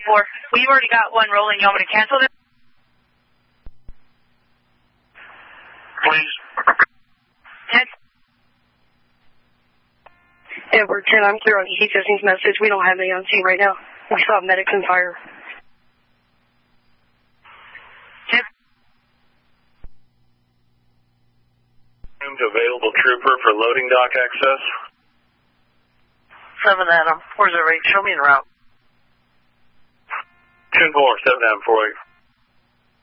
4. We've already got one rolling. You want me to cancel this? Please. 10. Edward 10, I'm clear on EC15's message. We don't have any on scene right now. We saw medics and fire. 10. Available trooper for loading dock access. 7 Adam, where's the rate? Show me en route. 10-4, 7 Adam 48.